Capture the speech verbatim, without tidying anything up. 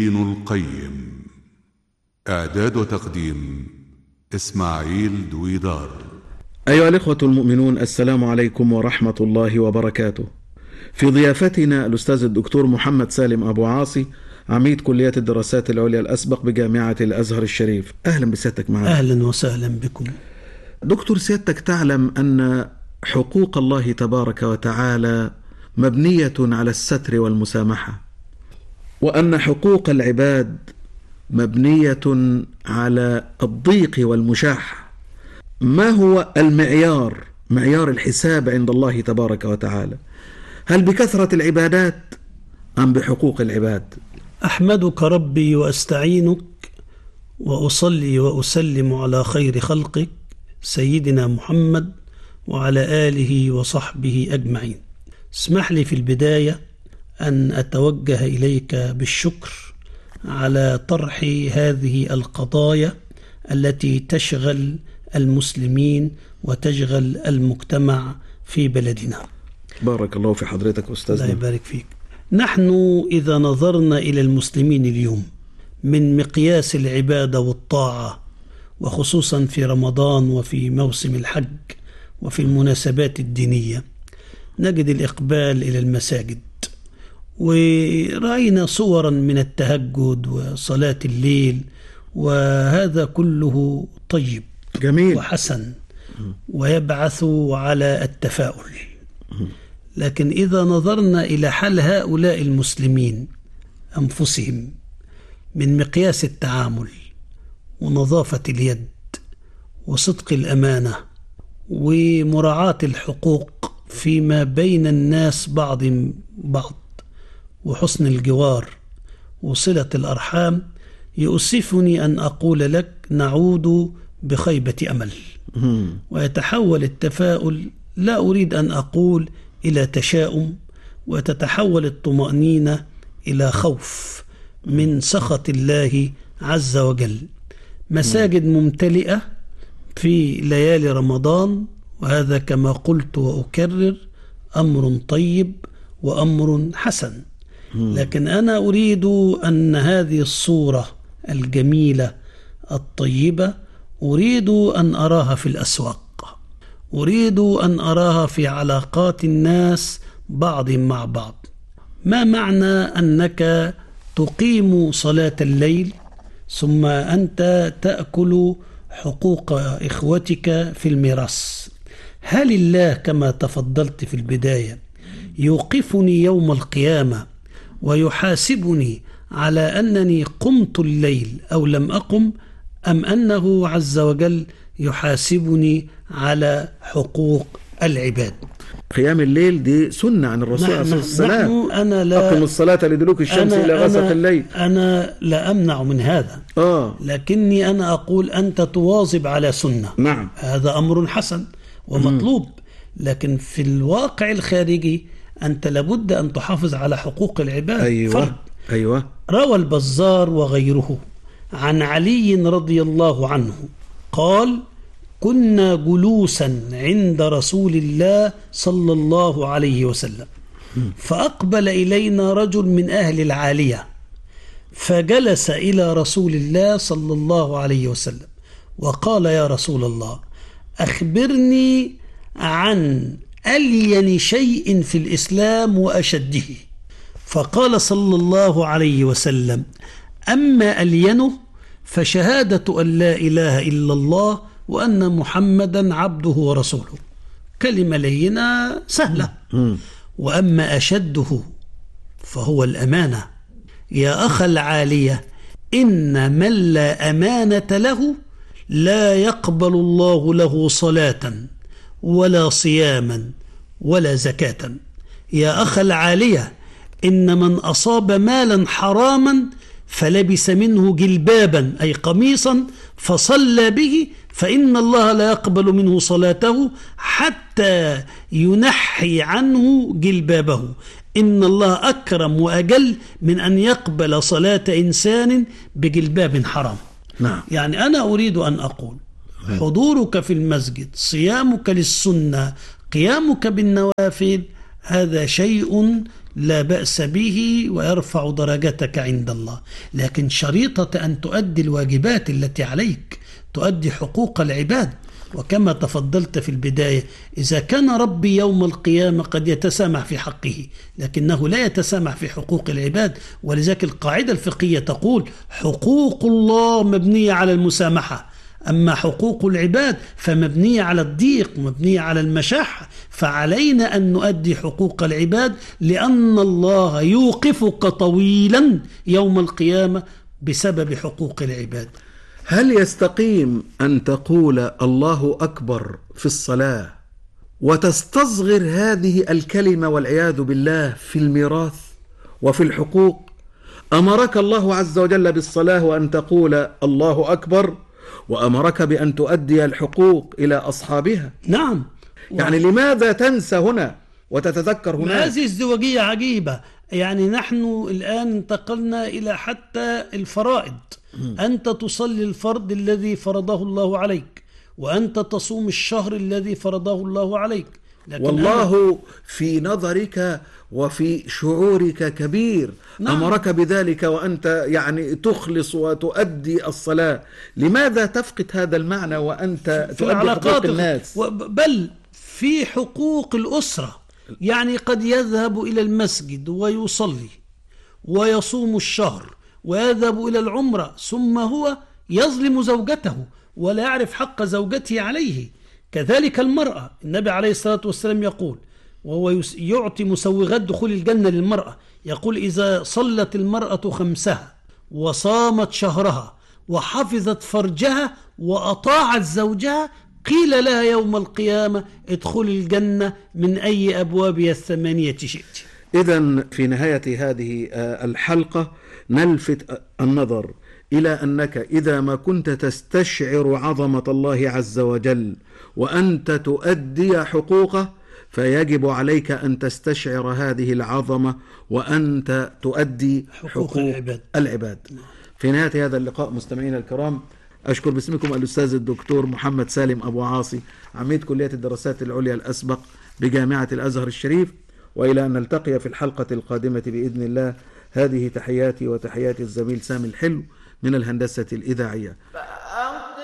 ابن القيم. إعداد وتقديم إسماعيل دويدار. أيها الإخوة المؤمنون، السلام عليكم ورحمة الله وبركاته. في ضيافتنا الأستاذ الدكتور محمد سالم أبو عاصي، عميد كلية الدراسات العليا الأسبق بجامعة الأزهر الشريف. أهلا بسيادتك معنا. أهلا وسهلا بكم. دكتور، سيادتك تعلم أن حقوق الله تبارك وتعالى مبنية على الستر والمسامحة، وأن حقوق العباد مبنية على الضيق والمشاحة. ما هو المعيار معيار الحساب عند الله تبارك وتعالى؟ هل بكثرة العبادات أم بحقوق العباد؟ أحمدك ربي وأستعينك وأصلي وأسلم على خير خلقك سيدنا محمد وعلى آله وصحبه أجمعين. اسمح لي في البداية أن أتوجه إليك بالشكر على طرح هذه القضايا التي تشغل المسلمين وتشغل المجتمع في بلدنا. بارك الله في حضرتك أستاذنا. الله يبارك فيك. نحن إذا نظرنا إلى المسلمين اليوم من مقياس العبادة والطاعة، وخصوصا في رمضان وفي موسم الحج وفي المناسبات الدينية، نجد الإقبال إلى المساجد، ورأينا صورا من التهجد وصلاة الليل، وهذا كله طيب جميل وحسن ويبعث على التفاؤل. لكن إذا نظرنا إلى حال هؤلاء المسلمين أنفسهم من مقياس التعامل ونظافة اليد وصدق الأمانة ومراعاة الحقوق فيما بين الناس بعض بعض وحسن الجوار وصلة الأرحام، يؤسفني أن أقول لك نعود بخيبة أمل، ويتحول التفاؤل، لا أريد أن أقول إلى تشاؤم، وتتحول الطمأنينة إلى خوف من سخط الله عز وجل. مساجد ممتلئة في ليالي رمضان، وهذا كما قلت وأكرر أمر طيب وأمر حسن. لكن أنا أريد أن هذه الصورة الجميلة الطيبة أريد أن أراها في الأسواق، أريد أن أراها في علاقات الناس بعض مع بعض. ما معنى أنك تقيم صلاة الليل ثم أنت تأكل حقوق إخوتك في الميراث؟ هل الله كما تفضلت في البداية يوقفني يوم القيامة ويحاسبني على أنني قمت الليل أو لم أقم، أم أنه عز وجل يحاسبني على حقوق العباد؟ قيام الليل دي سنة عن الرسول عليه الصلاة والسلام. أنا لا أقم الصلاة لدلوك الشمس إلى غسق الليل. أنا لا أمنع من هذا، آه. لكني أنا أقول أنت تواظب على سنة. نعم. هذا أمر حسن ومطلوب. مم. لكن في الواقع الخارجي أنت لابد أن تحافظ على حقوق العباد. أيوة. فرد. أيوة. روى البزار وغيره عن علي رضي الله عنه قال: كنا جلوسا عند رسول الله صلى الله عليه وسلم، فأقبل إلينا رجل من أهل العالية، فجلس إلى رسول الله صلى الله عليه وسلم وقال: يا رسول الله، أخبرني عن ألين شيء في الإسلام وأشده. فقال صلى الله عليه وسلم: أما ألينه فشهادة أن لا إله إلا الله وأن محمدا عبده ورسوله. كلمة لينة سهلة. وأما أشده فهو الأمانة. يا أخ العالية، إن من لا أمانة له لا يقبل الله له صلاة ولا صياما ولا زكاة. يا أخ العالية، إن من أصاب مالا حراما فلبس منه جلبابا أي قميصا فصلى به فإن الله لا يقبل منه صلاته حتى ينحي عنه جلبابه. إن الله أكرم وأجل من أن يقبل صلاة إنسان بجلباب حرام. نعم. يعني أنا أريد أن أقول حضورك في المسجد، صيامك للسنة، قيامك بالنوافل، هذا شيء لا بأس به ويرفع درجتك عند الله، لكن شريطة أن تؤدي الواجبات التي عليك، تؤدي حقوق العباد. وكما تفضلت في البداية، إذا كان ربي يوم القيامة قد يتسامح في حقه، لكنه لا يتسامح في حقوق العباد. ولذلك القاعدة الفقهية تقول حقوق الله مبنية على المسامحة، أما حقوق العباد فمبنية على الضيق ومبنية على المشاحة. فعلينا أن نؤدي حقوق العباد، لأن الله يوقفك طويلا يوم القيامة بسبب حقوق العباد. هل يستقيم أن تقول الله أكبر في الصلاة وتستصغر هذه الكلمة والعياذ بالله في الميراث وفي الحقوق؟ أمرك الله عز وجل بالصلاة وأن تقول الله أكبر، وأمرك بأن تؤدي الحقوق إلى أصحابها. نعم. يعني و... لماذا تنسى هنا وتتذكر هنا؟ هذه ازدواجية عجيبة. يعني نحن الآن انتقلنا إلى حتى الفرائض. م. أنت تصلي الفرض الذي فرضه الله عليك، وأنت تصوم الشهر الذي فرضه الله عليك، لكن والله أنا... في نظرك وفي شعورك كبير. نعم. أمرك بذلك وأنت يعني تخلص وتؤدي الصلاة. لماذا تفقد هذا المعنى وأنت تؤدي حقوق الناس؟ بل في حقوق الأسرة. يعني قد يذهب إلى المسجد ويصلي ويصوم الشهر ويذهب إلى العمرة، ثم هو يظلم زوجته ولا يعرف حق زوجته عليه. كذلك المرأة، النبي عليه الصلاة والسلام يقول، وهو يعطي مسوغات دخول الجنة للمرأة، يقول إذا صلت المرأة خمسها وصامت شهرها وحفظت فرجها وأطاعت زوجها قيل لها يوم القيامة ادخل الجنة من أي أبوابها الثمانية شئت. إذن في نهاية هذه الحلقة نلفت النظر إلى أنك إذا ما كنت تستشعر عظمة الله عز وجل وأنت تؤدي حقوقه، فيجب عليك أن تستشعر هذه العظمة وأنت تؤدي حقوق, حقوق العباد. العباد. في نهاية هذا اللقاء مستمعينا الكرام، أشكر باسمكم الأستاذ الدكتور محمد سالم أبو عاصي، عميد كلية الدراسات العليا الأسبق بجامعة الأزهر الشريف، وإلى أن نلتقي في الحلقة القادمة بإذن الله. هذه تحياتي وتحيات الزميل سامي الحلو من الهندسة الإذاعية.